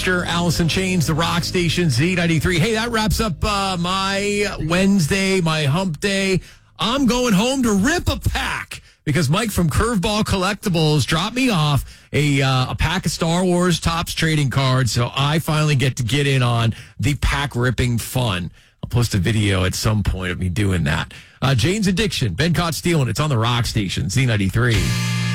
Easter, Alice in Chains, the Rock Station, Z93. Hey, that wraps up my Wednesday, my hump day. I'm going home to rip a pack because Mike from Curveball Collectibles dropped me off a pack of Star Wars Topps trading cards, so I finally get to get in on the pack ripping fun. I'll post a video at some point of me doing that. Jane's Addiction, Ben Caught Stealing. It's on the Rock Station, Z93.